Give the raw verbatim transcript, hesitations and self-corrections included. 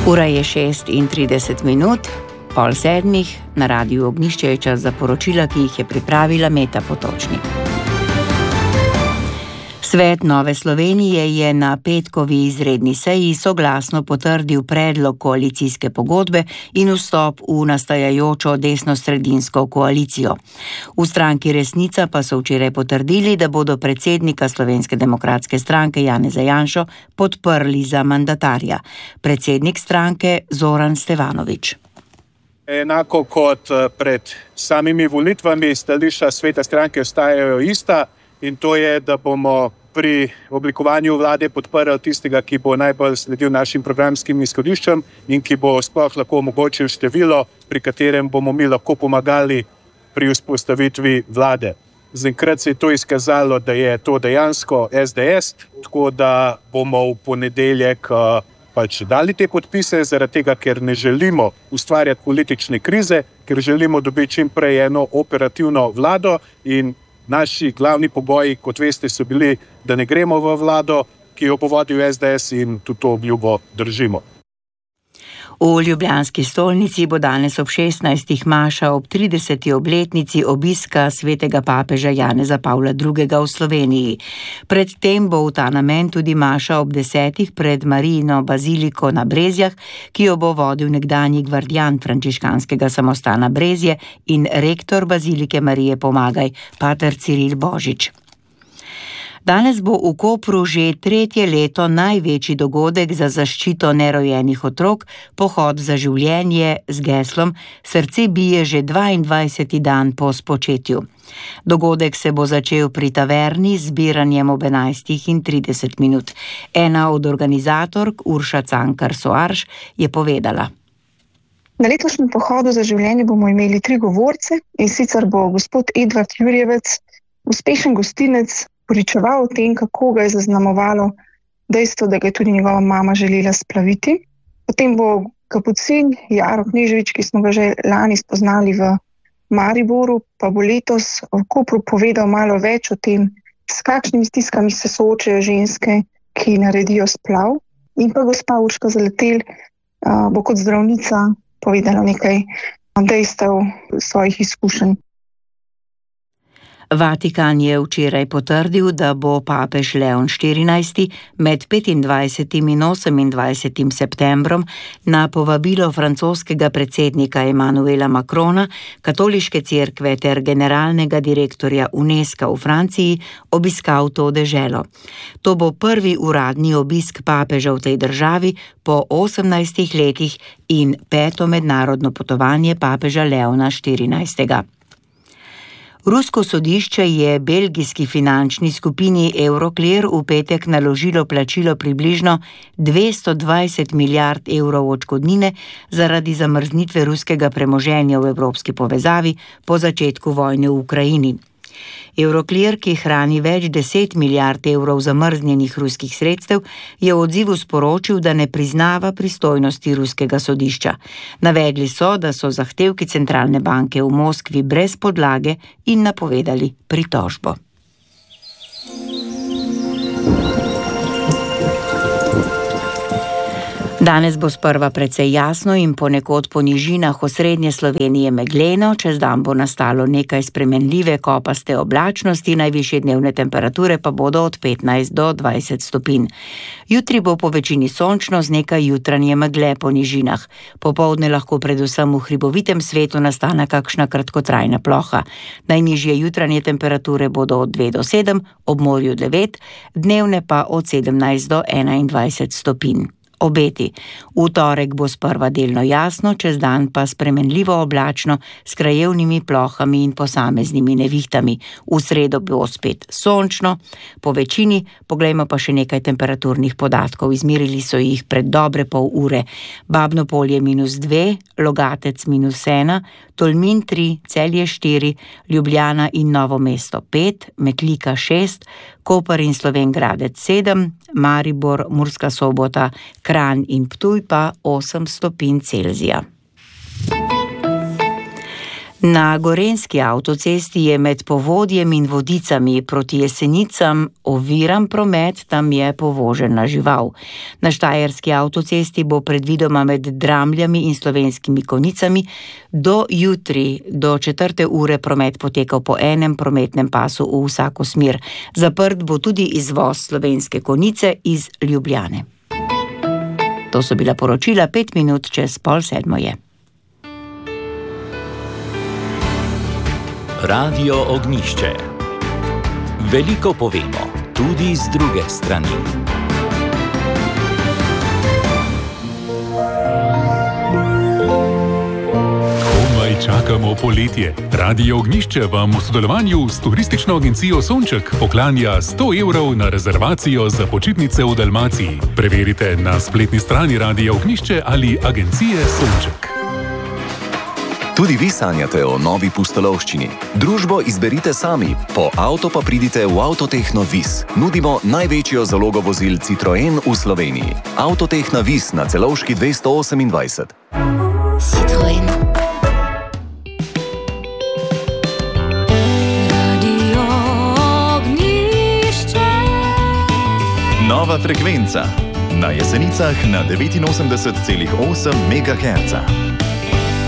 Ura je šest in trideset minut, pol sedmih, na Radiu Ognjišče je čas za poročila, ki jih je pripravila Meta Potočnik. Svet Nove Slovenije je na petkovi izredni seji soglasno potrdil predlog koalicijske pogodbe in vstop v nastajajočo desno-sredinsko koalicijo. V stranki Resnica pa so včeraj potrdili, da bodo predsednika Slovenske demokratske stranke Janeza Janšo podprli za mandatarja. Predsednik stranke Zoran Stevanović. Enako kot pred samimi volitvami, stališča sveta stranke ostajajo ista in to je, da bomo pri oblikovanju vlade podprli tistega, ki bo najbolj sledil našim programskim izhodiščem in ki bo sploh lahko omogočil število, pri katerem bomo mi lahko pomagali pri vzpostavitvi vlade. Zaenkrat se je to izkazalo, da je to dejansko es de es, tako da bomo v ponedeljek pač dali te podpise, zaradi tega, ker ne želimo ustvarjati politične krize, ker želimo dobiti čim prej eno operativno vlado in naši glavni pogoji, kot veste, so bili, da ne gremo v vlado, ki jo bo vodil es de es in tudi to obljubo držimo. V ljubljanski stolnici bo danes ob šestnajstih maša ob trideseti obletnici obiska svetega papeža Janeza Pavla drugega v Sloveniji. Predtem bo v ta namen tudi maša ob desetih pred Marijino baziliko na Brezjah, ki jo bo vodil nekdanji gvardijan frančiškanskega samostana Brezje in rektor bazilike Marije Pomagaj, pater Ciril Božič. Danes bo v Kopru že tretje leto največji dogodek za zaščito nerojenih otrok, pohod za življenje z geslom Srce bije že dvaindvajseti dan po spočetju. Dogodek se bo začel pri taverni z zbiranjem ob enajstih in trideset minut. Ena od organizatork, Urša Cankar Soarš, je povedala. Na letošnjem pohodu za življenje bomo imeli tri govorce, in sicer bo gospod Edvard Jurjevec, uspešen gostinec, pričeval o tem, kako ga je zaznamovalo dejstvo, da ga je tudi njegova mama želela splaviti. Potem bo kapucin Jaro Kneževič, ki smo ga že lani spoznali v Mariboru, pa bo letos v Kopru povedal malo več o tem, s kakšnimi stiskami se soočajo ženske, ki naredijo splav. In pa gospa Urška Zaletelj bo kot zdravnica povedala nekaj dejstev svojih izkušenj. Vatikan je včeraj potrdil, da bo papež Leon štirinajsti med petindvajsetim in osemindvajsetim septembrom na povabilo francoskega predsednika Emmanuela Macrona, katoliške cerkve ter generalnega direktorja UNESCO v Franciji obiskal to deželo. To bo prvi uradni obisk papeža v tej državi po osemnajstih letih in peto mednarodno potovanje papeža Leona štirinajstega. Rusko sodišče je belgijski finančni skupini Euroclear v petek naložilo plačilo približno dvesto dvajset milijard evrov odškodnine zaradi zamrznitve ruskega premoženja v evropski povezavi po začetku vojne v Ukrajini. Euroclear, ki hrani več deset milijard evrov zamrznjenih ruskih sredstev, je v odzivu sporočil, da ne priznava pristojnosti ruskega sodišča. Navedli so, da so zahtevki centralne banke v Moskvi brez podlage in napovedali pritožbo. Danes bo sprva precej jasno in ponekod po nižinah osrednje Slovenije megleno, čez dan bo nastalo nekaj spremenljive kopaste oblačnosti, najvišje dnevne temperature pa bodo od petnajst do dvajset stopinj. Jutri bo po večini sončno z nekaj jutranje megle po nižinah. Popoldne lahko predvsem v hribovitem svetu nastane kakšna kratkotrajna ploha. Najnižje jutranje temperature bodo od dve do sedem, ob morju devet, dnevne pa od sedemnajst do enaindvajset stopinj. Obeti. V torek bo sprva delno jasno, čez dan pa spremenljivo oblačno s krajevnimi plohami in posameznimi nevihtami. V sredo bo spet sončno, po večini, poglejmo pa še nekaj temperaturnih podatkov. Izmerili so jih pred dobre pol ure. Babno Polje minus dve, Logatec minus ena, Tolmin tri, Celje štiri, Ljubljana in Novo mesto pet, Metlika šest, Koper in Slovenj Gradec sedem, Maribor, Murska Sobota, Kranj in Ptuj pa osem stopinj Celzija. Na gorenjski avtocesti je med Povodjem in Vodicami proti Jesenicam oviran promet, tam je povožena žival. Na štajerski avtocesti bo predvidoma med Dramljami in Slovenskimi Konjicami do jutri, do četrte ure promet potekal po enem prometnem pasu v vsako smer. Zaprt bo tudi izvoz Slovenske Konjice iz Ljubljane. To so bila poročila, pet minut čez pol sedmo je. Radio Ognjišče. Veliko povemo, tudi z druge strani. Komaj čakamo poletje. Radio Ognjišče vam v sodelovanju s turistično agencijo Sonček poklanja sto evrov na rezervacijo za počitnice v Dalmaciji. Preverite na spletni strani Radio Ognjišče ali agencije Sonček. Tudi vi sanjate o novi pustolovščini. Družbo izberite sami, po avto pa pridite v Avtotehno Vis. Nudimo največjo zalogo vozil Citroen v Sloveniji. Avtotehna Vis na Celovški dvesto osemindvajset. Citroen. Radio Ognjišče. Nova frekvenca. Na Jesenicah na devetinosemdeset celih osem megaherca.